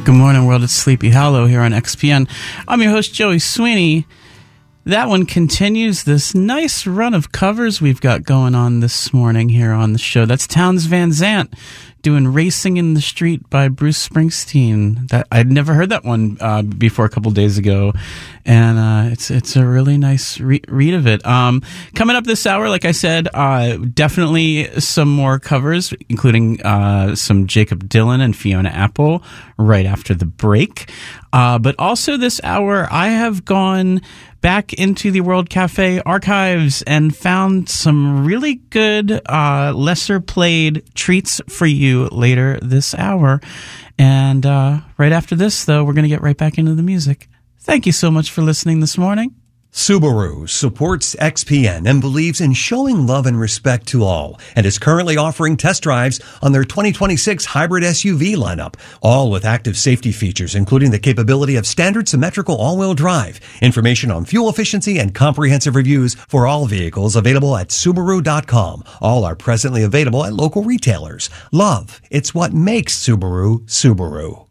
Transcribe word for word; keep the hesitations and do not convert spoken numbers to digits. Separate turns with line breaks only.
Good morning, world. It's Sleepy Hollow here on X P N. I'm your host, Joey Sweeney. That one continues this nice run of covers we've got going on this morning here on the show. That's Townes Van Zandt doing Racing in the Street by Bruce Springsteen. That I'd never heard that one uh, before a couple days ago, and uh, it's it's a really nice re- read of it. Um, coming up this hour, like I said, uh, definitely some more covers, including uh, some Jakob Dylan and Fiona Apple right after the break. Uh, but also this hour, I have gone back into the World Cafe archives and found some really good, uh, lesser played treats for you later this hour. And uh, right after this, though, we're going to get right back into the music. Thank you so much for listening this morning.
Subaru supports X P N and believes in showing love and respect to all, and is currently offering test drives on their twenty twenty-six hybrid S U V lineup, all with active safety features, including the capability of standard symmetrical all-wheel drive. Information on fuel efficiency and comprehensive reviews for all vehicles available at Subaru dot com. All are presently available at local retailers. Love, it's what makes Subaru, Subaru.